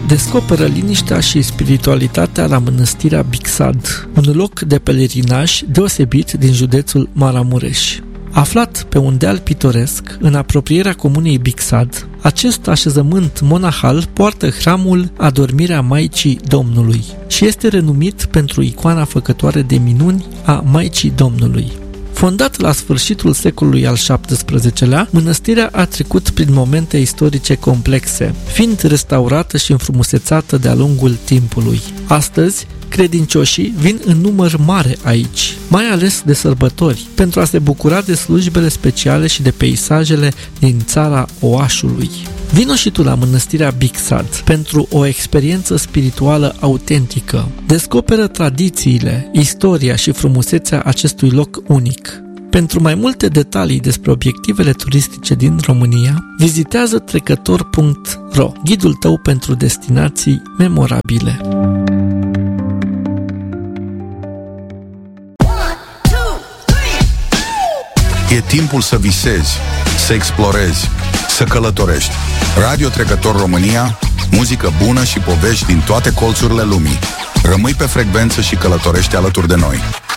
descoperă liniștea și spiritualitatea la mănăstirea Bixad, un loc de pelerinaj deosebit din județul Maramureș. Aflat pe un deal pitoresc, în apropierea comunei Bixad, acest așezământ monahal poartă hramul Adormirea Maicii Domnului și este renumit pentru icoana făcătoare de minuni a Maicii Domnului. Fondat la sfârșitul secolului al XVII-lea, mănăstirea a trecut prin momente istorice complexe, fiind restaurată și înfrumusețată de-a lungul timpului. Astăzi, credincioșii vin în număr mare aici, mai ales de sărbători, pentru a se bucura de slujbele speciale și de peisajele din țara Oașului. Vino și tu la mănăstirea Bixad pentru o experiență spirituală autentică. Descoperă tradițiile, istoria și frumusețea acestui loc unic. Pentru mai multe detalii despre obiectivele turistice din România, vizitează trecător.ro, ghidul tău pentru destinații memorabile. E timpul să visezi, să explorezi, să călătorești. Radio Trecător România, muzică bună și povești din toate colțurile lumii. Rămâi pe frecvență și călătorește alături de noi.